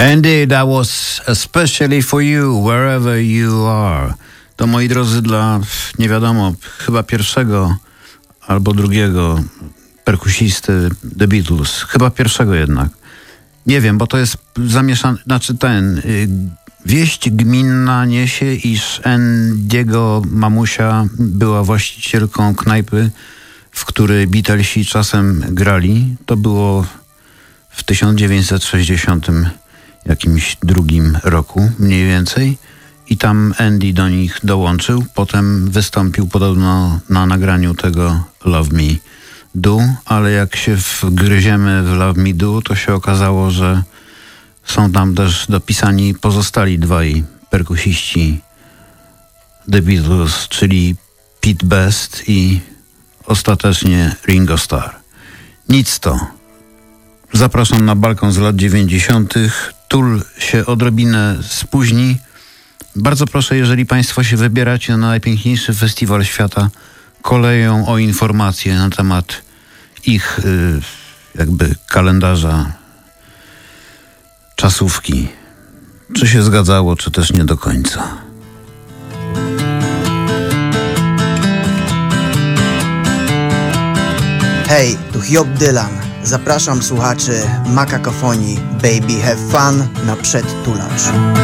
Andy, that was especially for you, wherever you are. To, moi drodzy, dla, nie wiadomo, chyba pierwszego albo drugiego perkusisty The Beatles. Chyba pierwszego jednak. Nie wiem, bo to jest zamieszane, wieść gminna niesie, iż Andiego mamusia była właścicielką knajpy, w której Beatlesi czasem grali. To było w 1960 jakimś drugim roku mniej więcej i tam Andy do nich dołączył. Potem wystąpił podobno na nagraniu tego Love Me Do, ale jak się wgryziemy w Love Me Do, to się okazało, że są tam też dopisani pozostali dwaj perkusiści The Beatles, czyli Pete Best i ostatecznie Ringo Starr. Nic to. Zapraszam na balkon z lat 90. Tool się odrobinę spóźni. Bardzo proszę, jeżeli Państwo się wybieracie na najpiękniejszy festiwal świata koleją, o informacje na temat ich jakby kalendarza, czasówki. Czy się zgadzało, czy też nie do końca. Hej, tu Hiob Dylan. Zapraszam słuchaczy Makakofonii Baby Have Fun na przedtulacz.